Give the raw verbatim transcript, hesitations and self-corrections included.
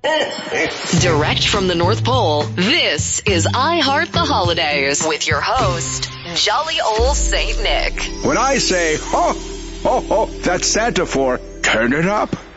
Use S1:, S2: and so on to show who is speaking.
S1: Direct from the North Pole, this is I Heart the Holidays with your host, Jolly Old Saint Nick.
S2: When I say, ho, ho, ho, that's Santa for turn it up.